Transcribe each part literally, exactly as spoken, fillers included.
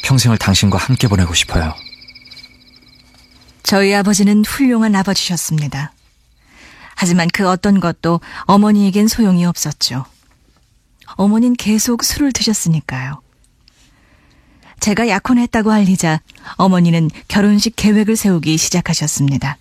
평생을 당신과 함께 보내고 싶어요. 저희 아버지는 훌륭한 아버지셨습니다. 하지만 그 어떤 것도 어머니에겐 소용이 없었죠. 어머니는 계속 술을 드셨으니까요. 제가 약혼했다고 알리자 어머니는 결혼식 계획을 세우기 시작하셨습니다.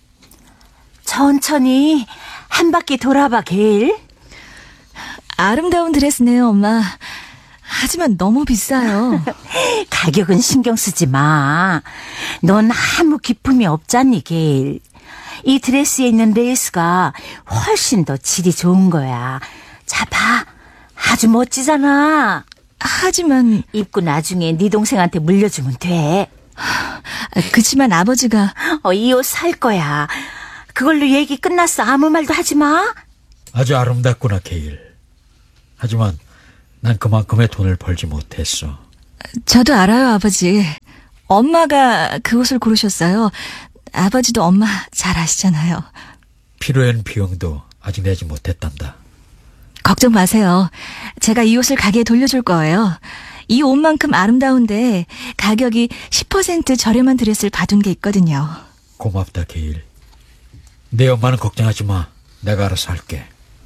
천천히 한 바퀴 돌아봐, 게일. 아름다운 드레스네요, 엄마. 하지만 너무 비싸요. 가격은 신경 쓰지 마. 넌 아무 기품이 없잖니, 게일. 이 드레스에 있는 레이스가 훨씬 더 질이 좋은 거야. 자, 봐. 아주 멋지잖아. 하지만 입고 나중에 네 동생한테 물려주면 돼. 그치만 아버지가 어, 이 옷 살 거야. 그걸로 얘기 끝났어. 아무 말도 하지 마. 아주 아름답구나, 게일. 하지만 난 그만큼의 돈을 벌지 못했어. 저도 알아요, 아버지. 엄마가 그 옷을 고르셨어요. 아버지도 엄마 잘 아시잖아요. 필요한 비용도 아직 내지 못했단다. 걱정 마세요. 제가 이 옷을 가게에 돌려줄 거예요. 이 옷만큼 아름다운데 가격이 십 퍼센트 저렴한 드레스를 봐둔 게 있거든요. 고맙다, 게일. 내 엄마는 걱정하지 마. 내가 알아서 할게.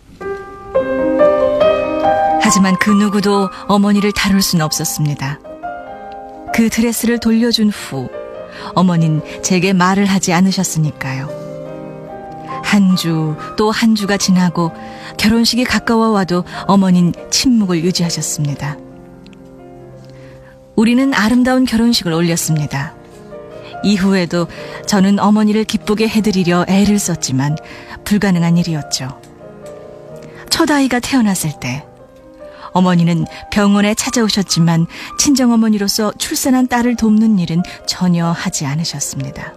하지만 그 누구도 어머니를 다룰 수는 없었습니다. 그 드레스를 돌려준 후 어머니는 제게 말을 하지 않으셨으니까요. 한 주 또 한 주가 지나고 결혼식이 가까워 와도 어머니는 침묵을 유지하셨습니다. 우리는 아름다운 결혼식을 올렸습니다. 이후에도 저는 어머니를 기쁘게 해드리려 애를 썼지만 불가능한 일이었죠. 첫 아이가 태어났을 때 어머니는 병원에 찾아오셨지만 친정어머니로서 출산한 딸을 돕는 일은 전혀 하지 않으셨습니다.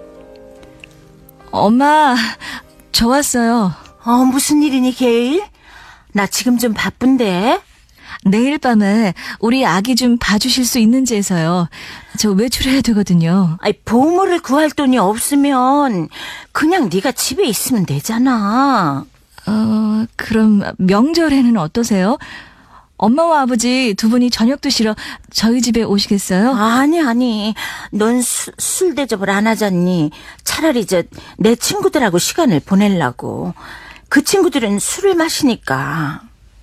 엄마, 저 왔어요. 어, 무슨 일이니, 게일? 나 지금 좀 바쁜데. 내일 밤에 우리 아기 좀 봐주실 수 있는지 해서요. 저 외출해야 되거든요. 아이, 보모를 구할 돈이 없으면 그냥 네가 집에 있으면 되잖아. 어, 그럼 명절에는 어떠세요? 엄마와 아버지 두 분이 저녁 드시러 저희 집에 오시겠어요? 아니, 아니. 넌 수, 술 대접을 안 하잖니. 차라리 저 내 친구들하고 시간을 보내려고. 그 친구들은 술을 마시니까.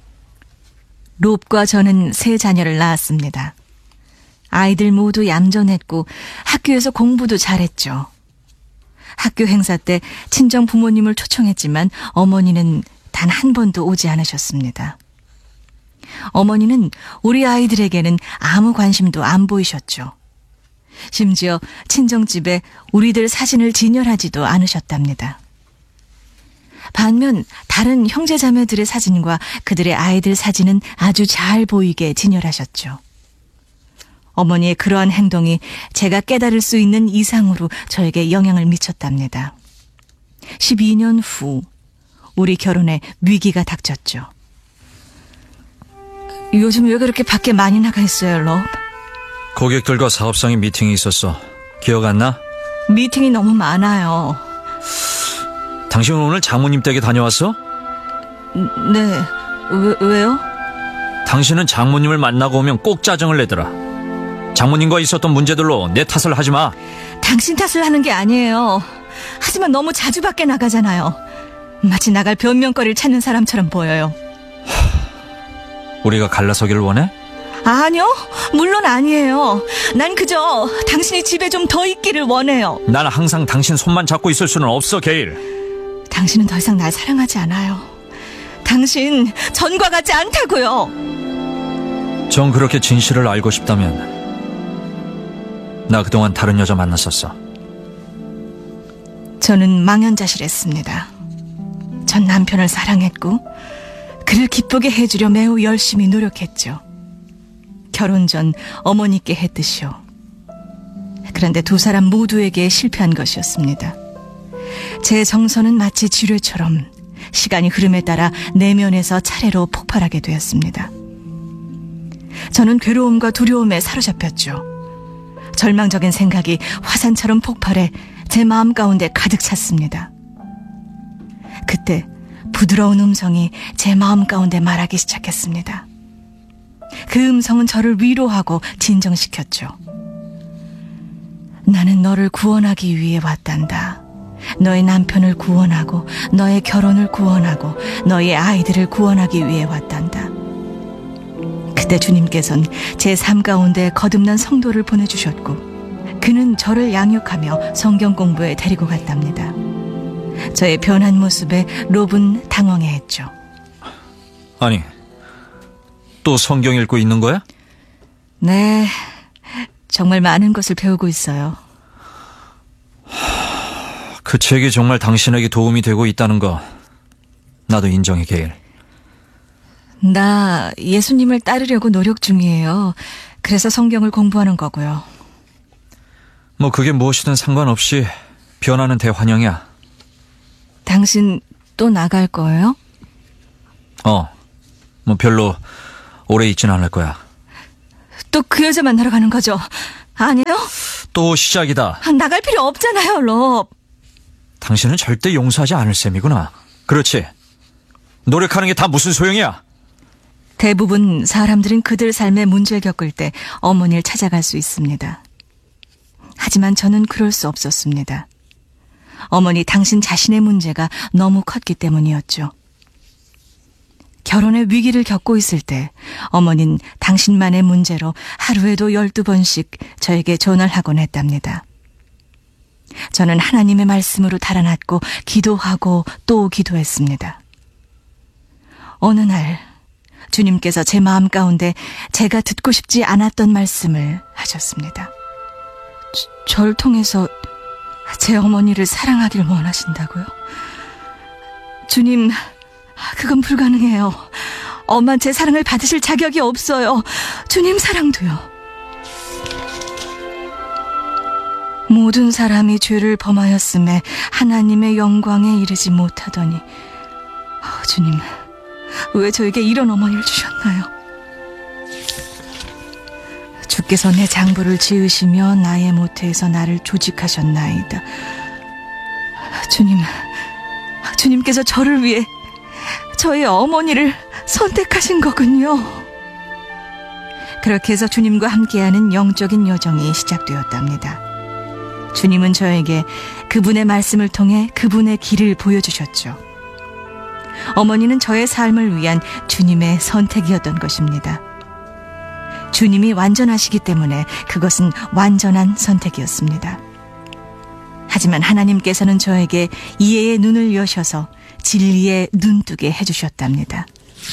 롭과 저는 세 자녀를 낳았습니다. 아이들 모두 얌전했고 학교에서 공부도 잘했죠. 학교 행사 때 친정 부모님을 초청했지만 어머니는 단 한 번도 오지 않으셨습니다. 어머니는 우리 아이들에게는 아무 관심도 안 보이셨죠. 심지어 친정집에 우리들 사진을 진열하지도 않으셨답니다. 반면 다른 형제자매들의 사진과 그들의 아이들 사진은 아주 잘 보이게 진열하셨죠. 어머니의 그러한 행동이 제가 깨달을 수 있는 이상으로 저에게 영향을 미쳤답니다. 십이 년 후 우리 결혼에 위기가 닥쳤죠. 요즘 왜 그렇게 밖에 많이 나가 있어요, 럽? 고객들과 사업상의 미팅이 있었어. 기억 안 나? 미팅이 너무 많아요. 당신은 오늘 장모님 댁에 다녀왔어? 네, 왜, 왜요? 당신은 장모님을 만나고 오면 꼭 짜증을 내더라. 장모님과 있었던 문제들로 내 탓을 하지 마. 당신 탓을 하는 게 아니에요. 하지만 너무 자주 밖에 나가잖아요. 마치 나갈 변명거리를 찾는 사람처럼 보여요. 우리가 갈라서기를 원해? 아니요, 물론 아니에요. 난 그저 당신이 집에 좀 더 있기를 원해요. 나는 항상 당신 손만 잡고 있을 수는 없어, 게일. 당신은 더 이상 날 사랑하지 않아요. 당신 전과 같지 않다고요. 전 그렇게 진실을 알고 싶다면 나 그동안 다른 여자 만났었어. 저는 망연자실했습니다. 전 남편을 사랑했고 그를 기쁘게 해주려 매우 열심히 노력했죠. 결혼 전 어머니께 했듯이요. 그런데 두 사람 모두에게 실패한 것이었습니다. 제 정서는 마치 지뢰처럼 시간이 흐름에 따라 내면에서 차례로 폭발하게 되었습니다. 저는 괴로움과 두려움에 사로잡혔죠. 절망적인 생각이 화산처럼 폭발해 제 마음 가운데 가득 찼습니다. 그때 부드러운 음성이 제 마음 가운데 말하기 시작했습니다. 그 음성은 저를 위로하고 진정시켰죠. 나는 너를 구원하기 위해 왔단다. 너의 남편을 구원하고 너의 결혼을 구원하고 너의 아이들을 구원하기 위해 왔단다. 그때 주님께서는 제 삶 가운데 거듭난 성도를 보내주셨고 그는 저를 양육하며 성경 공부에 데리고 갔답니다. 저의 변한 모습에 롭은 당황해했죠. 아니, 또 성경 읽고 있는 거야? 네, 정말 많은 것을 배우고 있어요. 그 책이 정말 당신에게 도움이 되고 있다는 거 나도 인정해, 게일. 나 예수님을 따르려고 노력 중이에요. 그래서 성경을 공부하는 거고요. 뭐 그게 무엇이든 상관없이 변하는 대환영이야. 당신 또 나갈 거예요? 어, 뭐 별로 오래 있진 않을 거야. 또 그 여자 만나러 가는 거죠? 아니에요? 또 시작이다. 아, 나갈 필요 없잖아요, 롭. 당신은 절대 용서하지 않을 셈이구나. 그렇지. 노력하는 게 다 무슨 소용이야? 대부분 사람들은 그들 삶에 문제를 겪을 때 어머니를 찾아갈 수 있습니다. 하지만 저는 그럴 수 없었습니다. 어머니 당신 자신의 문제가 너무 컸기 때문이었죠. 결혼의 위기를 겪고 있을 때 어머니는 당신만의 문제로 하루에도 열두 번씩 저에게 전화를 하곤 했답니다. 저는 하나님의 말씀으로 달아났고 기도하고 또 기도했습니다. 어느 날 주님께서 제 마음 가운데 제가 듣고 싶지 않았던 말씀을 하셨습니다. 저, 절 통해서 제 어머니를 사랑하길 원하신다고요? 주님, 그건 불가능해요. 엄마 제 사랑을 받으실 자격이 없어요. 주님 사랑도요. 모든 사람이 죄를 범하였음에 하나님의 영광에 이르지 못하더니 어, 주님, 왜 저에게 이런 어머니를 주셨나요? 주께서 내 장부를 지으시며 나의 모태에서 나를 조직하셨나이다. 주님, 주님께서 저를 위해 저의 어머니를 선택하신 거군요. 그렇게 해서 주님과 함께하는 영적인 여정이 시작되었답니다. 주님은 저에게 그분의 말씀을 통해 그분의 길을 보여주셨죠. 어머니는 저의 삶을 위한 주님의 선택이었던 것입니다. 주님이 완전하시기 때문에 그것은 완전한 선택이었습니다. 하지만 하나님께서는 저에게 이해의 눈을 여셔서 진리에 눈뜨게 해주셨답니다.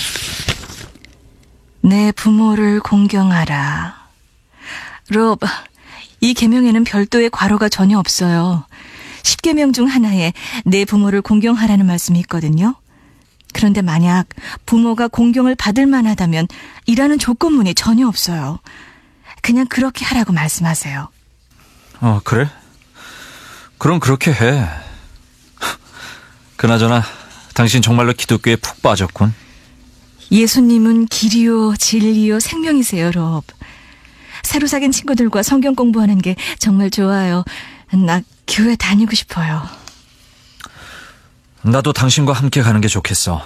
내 부모를 공경하라. 롭, 이 계명에는 별도의 괄호가 전혀 없어요. 십 계명 중 하나에 내 부모를 공경하라는 말씀이 있거든요. 그런데 만약 부모가 공경을 받을 만하다면 이라는 조건문이 전혀 없어요. 그냥 그렇게 하라고 말씀하세요. 어, 그래? 그럼 그렇게 해. 그나저나 당신 정말로 기독교에 푹 빠졌군. 예수님은 길이요 진리요 생명이세요, 롭. 새로 사귄 친구들과 성경 공부하는 게 정말 좋아요. 나 교회 다니고 싶어요. 나도 당신과 함께 가는 게 좋겠어.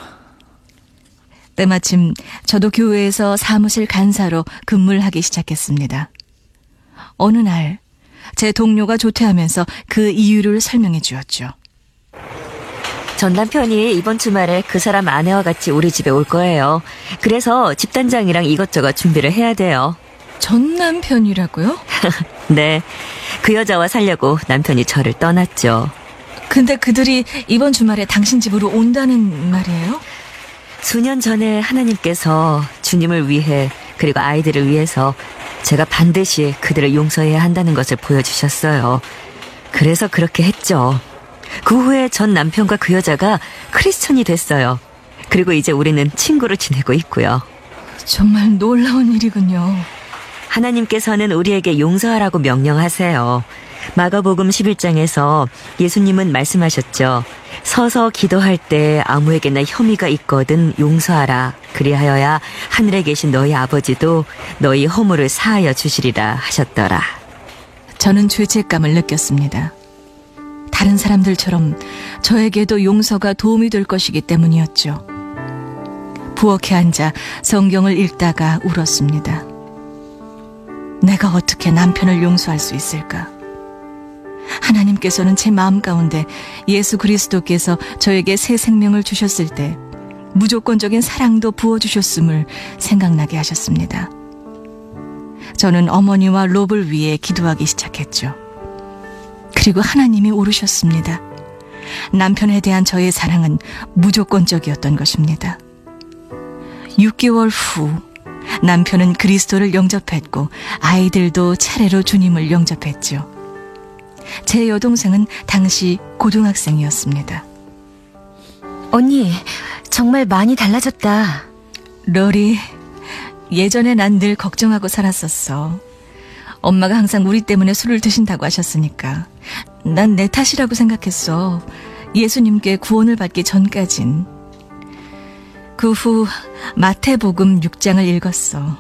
때마침 저도 교회에서 사무실 간사로 근무를 하기 시작했습니다. 어느 날 제 동료가 조퇴하면서 그 이유를 설명해 주었죠. 전 남편이 이번 주말에 그 사람 아내와 같이 우리 집에 올 거예요. 그래서 집단장이랑 이것저것 준비를 해야 돼요. 전 남편이라고요? 네, 그 여자와 살려고 남편이 저를 떠났죠. 근데 그들이 이번 주말에 당신 집으로 온다는 말이에요? 수년 전에 하나님께서 주님을 위해 그리고 아이들을 위해서 제가 반드시 그들을 용서해야 한다는 것을 보여주셨어요. 그래서 그렇게 했죠. 그 후에 전 남편과 그 여자가 크리스천이 됐어요. 그리고 이제 우리는 친구로 지내고 있고요. 정말 놀라운 일이군요. 하나님께서는 우리에게 용서하라고 명령하세요. 마가복음 십일 장에서 예수님은 말씀하셨죠. 서서 기도할 때 아무에게나 혐의가 있거든 용서하라. 그리하여야 하늘에 계신 너희 아버지도 너희 허물을 사하여 주시리라 하셨더라. 저는 죄책감을 느꼈습니다. 다른 사람들처럼 저에게도 용서가 도움이 될 것이기 때문이었죠. 부엌에 앉아 성경을 읽다가 울었습니다. 내가 어떻게 남편을 용서할 수 있을까? 하나님께서는 제 마음 가운데 예수 그리스도께서 저에게 새 생명을 주셨을 때 무조건적인 사랑도 부어주셨음을 생각나게 하셨습니다. 저는 어머니와 롭을 위해 기도하기 시작했죠. 그리고 하나님이 오르셨습니다. 남편에 대한 저의 사랑은 무조건적이었던 것입니다. 육 개월 후 남편은 그리스도를 영접했고 아이들도 차례로 주님을 영접했죠. 제 여동생은 당시 고등학생이었습니다. 언니, 정말 많이 달라졌다. 러리, 예전에 난 늘 걱정하고 살았었어. 엄마가 항상 우리 때문에 술을 드신다고 하셨으니까 난 내 탓이라고 생각했어. 예수님께 구원을 받기 전까진. 그 후 마태복음 육 장을 읽었어.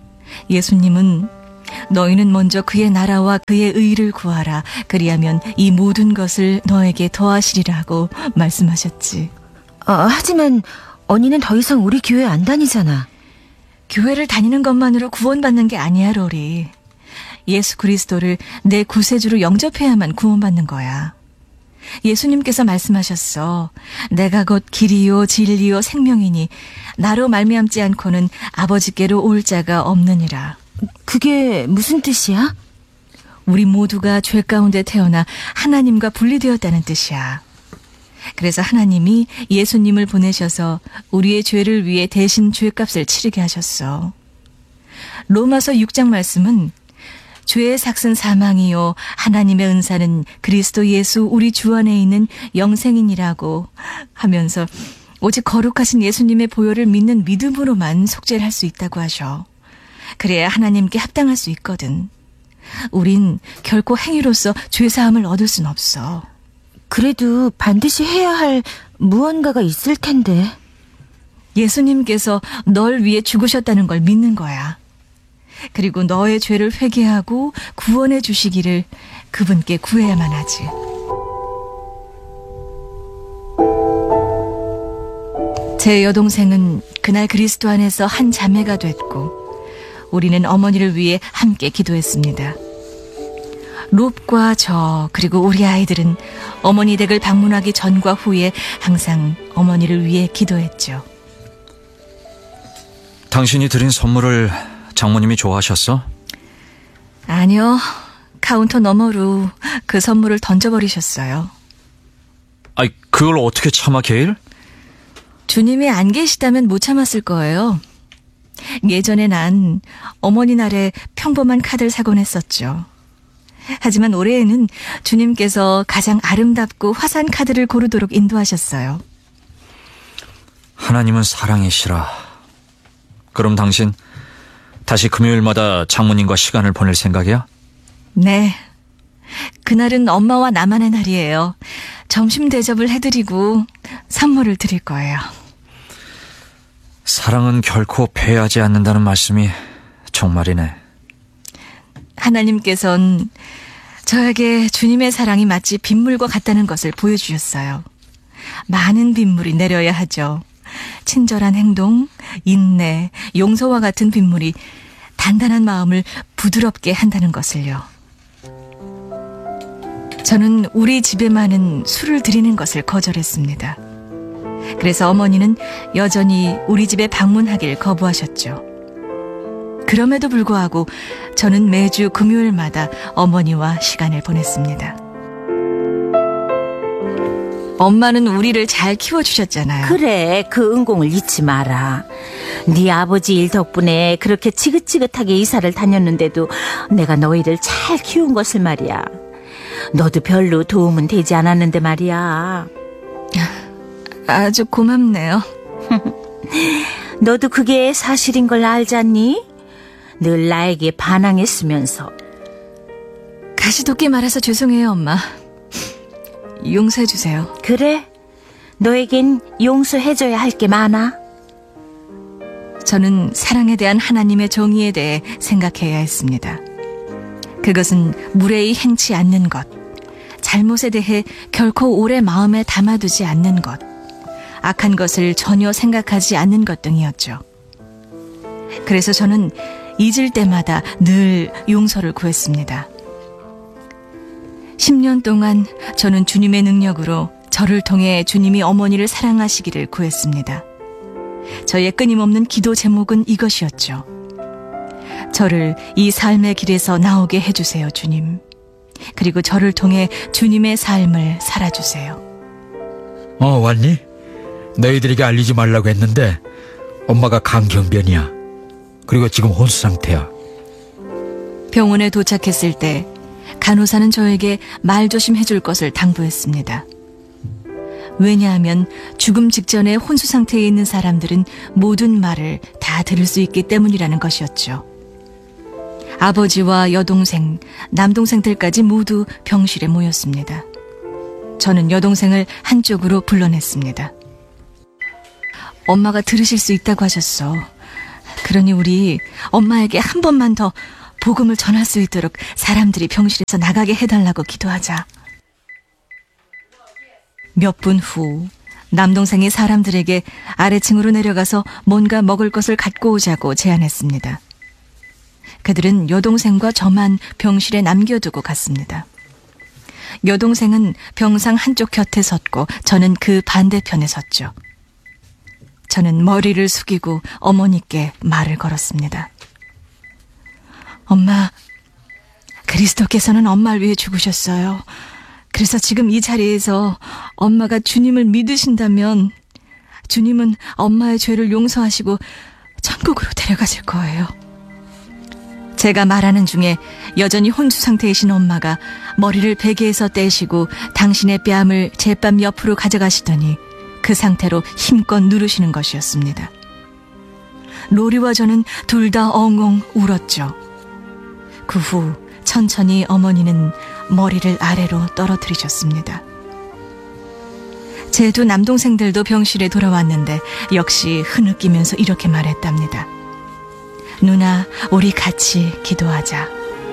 예수님은 너희는 먼저 그의 나라와 그의 의를 구하라. 그리하면 이 모든 것을 너에게 더하시리라고 말씀하셨지. 어, 하지만 언니는 더 이상 우리 교회 안 다니잖아. 교회를 다니는 것만으로 구원받는 게 아니야, 로리. 예수 그리스도를 내 구세주로 영접해야만 구원받는 거야. 예수님께서 말씀하셨어. 내가 곧 길이요 진리요 생명이니 나로 말미암지 않고는 아버지께로 올 자가 없느니라. 그게 무슨 뜻이야? 우리 모두가 죄 가운데 태어나 하나님과 분리되었다는 뜻이야. 그래서 하나님이 예수님을 보내셔서 우리의 죄를 위해 대신 죄값을 치르게 하셨어. 로마서 육 장 말씀은 죄의 삭은 사망이요 하나님의 은사는 그리스도 예수 우리 주 안에 있는 영생이니라고 하면서 오직 거룩하신 예수님의 보혈을 믿는 믿음으로만 속죄를 할 수 있다고 하셔. 그래야 하나님께 합당할 수 있거든. 우린 결코 행위로서 죄사함을 얻을 순 없어. 그래도 반드시 해야 할 무언가가 있을 텐데. 예수님께서 널 위해 죽으셨다는 걸 믿는 거야. 그리고 너의 죄를 회개하고 구원해 주시기를 그분께 구해야만 하지. 제 여동생은 그날 그리스도 안에서 한 자매가 됐고 우리는 어머니를 위해 함께 기도했습니다. 롭과 저 그리고 우리 아이들은 어머니 댁을 방문하기 전과 후에 항상 어머니를 위해 기도했죠. 당신이 드린 선물을 장모님이 좋아하셨어? 아니요. 카운터 너머로 그 선물을 던져버리셨어요. 아이, 그걸 어떻게 참아, 게일? 주님이 안 계시다면 못 참았을 거예요. 예전에 난 어머니 날에 평범한 카드를 사곤 했었죠. 하지만 올해에는 주님께서 가장 아름답고 화사한 카드를 고르도록 인도하셨어요. 하나님은 사랑이시라. 그럼 당신 다시 금요일마다 장모님과 시간을 보낼 생각이야? 네. 그날은 엄마와 나만의 날이에요. 점심 대접을 해드리고 선물을 드릴 거예요. 사랑은 결코 패하지 않는다는 말씀이 정말이네. 하나님께서는 저에게 주님의 사랑이 마치 빗물과 같다는 것을 보여주셨어요. 많은 빗물이 내려야 하죠. 친절한 행동, 인내, 용서와 같은 빗물이 단단한 마음을 부드럽게 한다는 것을요. 저는 우리 집에만은 술을 드리는 것을 거절했습니다. 그래서 어머니는 여전히 우리 집에 방문하길 거부하셨죠. 그럼에도 불구하고 저는 매주 금요일마다 어머니와 시간을 보냈습니다. 엄마는 우리를 잘 키워주셨잖아요. 그래, 그 은공을 잊지 마라. 네 아버지 일 덕분에 그렇게 지긋지긋하게 이사를 다녔는데도 내가 너희를 잘 키운 것을 말이야. 너도 별로 도움은 되지 않았는데 말이야. 아주 고맙네요. 너도 그게 사실인 걸 알잖니? 늘 나에게 반항했으면서. 가시돋게 말해서 죄송해요, 엄마. 용서해주세요. 그래, 너에겐 용서해줘야 할 게 많아. 저는 사랑에 대한 하나님의 정의에 대해 생각해야 했습니다. 그것은 무례히 행치 않는 것, 잘못에 대해 결코 오래 마음에 담아두지 않는 것, 악한 것을 전혀 생각하지 않는 것 등이었죠. 그래서 저는 잊을 때마다 늘 용서를 구했습니다. 십 년 동안 저는 주님의 능력으로 저를 통해 주님이 어머니를 사랑하시기를 구했습니다. 저의 끊임없는 기도 제목은 이것이었죠. 저를 이 삶의 길에서 나오게 해주세요, 주님. 그리고 저를 통해 주님의 삶을 살아주세요. 어, 왔니? 너희들에게 알리지 말라고 했는데 엄마가 강경변이야. 그리고 지금 혼수 상태야. 병원에 도착했을 때 간호사는 저에게 말조심 해줄 것을 당부했습니다. 왜냐하면 죽음 직전에 혼수 상태에 있는 사람들은 모든 말을 다 들을 수 있기 때문이라는 것이었죠. 아버지와 여동생, 남동생들까지 모두 병실에 모였습니다. 저는 여동생을 한쪽으로 불러냈습니다. 엄마가 들으실 수 있다고 하셨어. 그러니 우리 엄마에게 한 번만 더 복음을 전할 수 있도록 사람들이 병실에서 나가게 해달라고 기도하자. 몇 분 후 남동생이 사람들에게 아래층으로 내려가서 뭔가 먹을 것을 갖고 오자고 제안했습니다. 그들은 여동생과 저만 병실에 남겨두고 갔습니다. 여동생은 병상 한쪽 곁에 섰고 저는 그 반대편에 섰죠. 저는 머리를 숙이고 어머니께 말을 걸었습니다. 엄마, 그리스도께서는 엄마를 위해 죽으셨어요. 그래서 지금 이 자리에서 엄마가 주님을 믿으신다면 주님은 엄마의 죄를 용서하시고 천국으로 데려가실 거예요. 제가 말하는 중에 여전히 혼수 상태이신 엄마가 머리를 베개에서 떼시고 당신의 뺨을 제 뺨 옆으로 가져가시더니 그 상태로 힘껏 누르시는 것이었습니다. 로리와 저는 둘 다 엉엉 울었죠. 그 후 천천히 어머니는 머리를 아래로 떨어뜨리셨습니다. 제 두 남동생들도 병실에 돌아왔는데 역시 흐느끼면서 이렇게 말했답니다. 누나, 우리 같이 기도하자.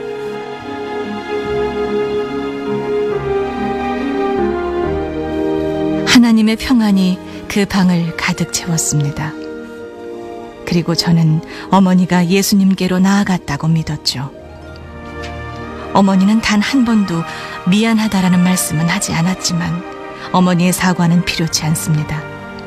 하나님의 평안이 그 방을 가득 채웠습니다. 그리고 저는 어머니가 예수님께로 나아갔다고 믿었죠. 어머니는 단 한 번도 미안하다라는 말씀은 하지 않았지만 어머니의 사과는 필요치 않습니다.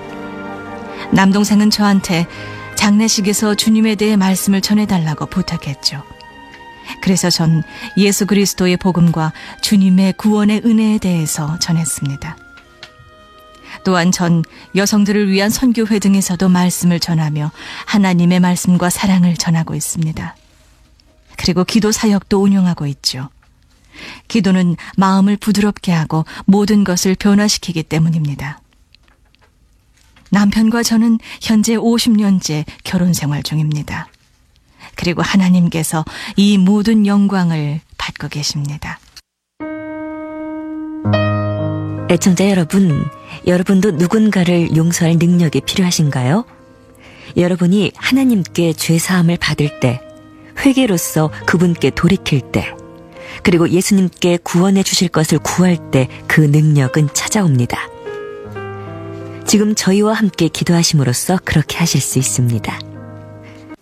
남동생은 저한테 장례식에서 주님에 대해 말씀을 전해달라고 부탁했죠. 그래서 전 예수 그리스도의 복음과 주님의 구원의 은혜에 대해서 전했습니다. 또한 전 여성들을 위한 선교회 등에서도 말씀을 전하며 하나님의 말씀과 사랑을 전하고 있습니다. 그리고 기도 사역도 운영하고 있죠. 기도는 마음을 부드럽게 하고 모든 것을 변화시키기 때문입니다. 남편과 저는 현재 오십 년째 결혼 생활 중입니다. 그리고 하나님께서 이 모든 영광을 받고 계십니다. 애청자 여러분, 여러분도 누군가를 용서할 능력이 필요하신가요? 여러분이 하나님께 죄사함을 받을 때, 회개로서 그분께 돌이킬 때, 그리고 예수님께 구원해 주실 것을 구할 때 그 능력은 찾아옵니다. 지금 저희와 함께 기도하심으로써 그렇게 하실 수 있습니다.